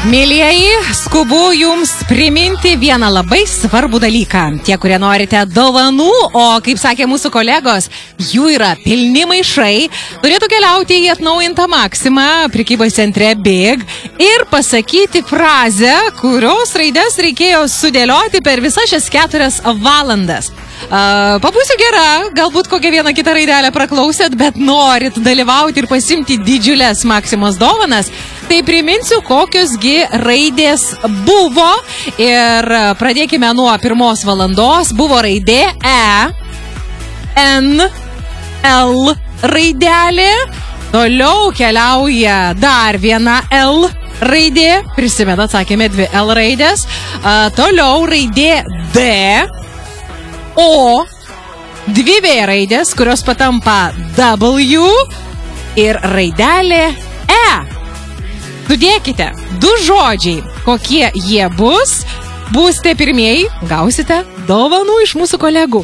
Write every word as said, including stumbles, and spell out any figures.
Mėlyjeji, skubu jums priminti vieną labai svarbų dalyką. Tie, kurie norite dovanų, o kaip sakė mūsų kolegos, jų yra pilni maišai, turėtų keliauti į atnaujintą Maksimą, prekybos centre Big, ir pasakyti frazę, kurios raides reikėjo sudėlioti per visas šias keturias valandas. Uh, Pabūsiu gera, galbūt kokią vieną kitą raidelę praklausėt, bet norit dalyvauti ir pasimti didžiulės Maksimos dovanas, tai priminsiu, kokiosgi raidės buvo. Ir pradėkime nuo pirmos valandos. Buvo raidė E, N, L raidelė. Toliau keliauja dar viena L raidė. Prisimenat, sakėme dvi L raidės. uh, Toliau raidė D, O, dvi V raidės, kurios patampa W, ir raidelė E. Sudėkite du žodžiai, kokie jie bus. Būsite pirmieji, gausite dovanų iš mūsų kolegų.